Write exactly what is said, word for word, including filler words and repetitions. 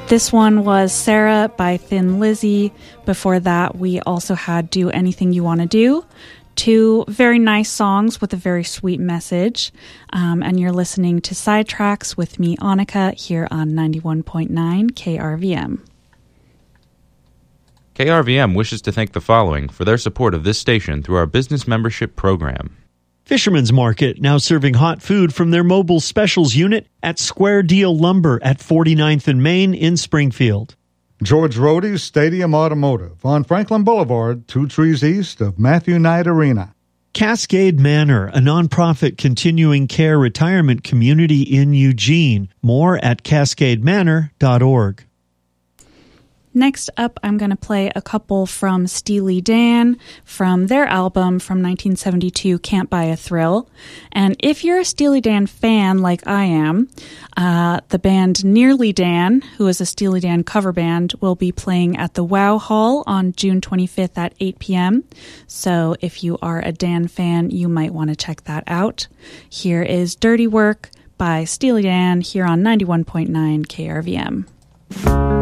This one was Sarah by Thin Lizzy. Before that, we also had Do Anything You Want to Do. Two very nice songs with a very sweet message. Um, and you're listening to Sidetracks with me, Annika, here on ninety-one point nine K R V M. K R V M wishes to thank the following for their support of this station through our business membership program. Fisherman's Market, now serving hot food from their mobile specials unit at Square Deal Lumber at forty-ninth and Main in Springfield. George Rohde's Stadium Automotive on Franklin Boulevard, two trees east of Matthew Knight Arena. Cascade Manor, a nonprofit continuing care retirement community in Eugene. More at cascade manor dot org. Next up, I'm going to play a couple from Steely Dan from their album from nineteen seventy-two, Can't Buy a Thrill. And if you're a Steely Dan fan like I am, uh, the band Nearly Dan, who is a Steely Dan cover band, will be playing at the Wow Hall on June twenty-fifth at eight p.m. So if you are a Dan fan, you might want to check that out. Here is Dirty Work by Steely Dan here on ninety-one point nine K R V M.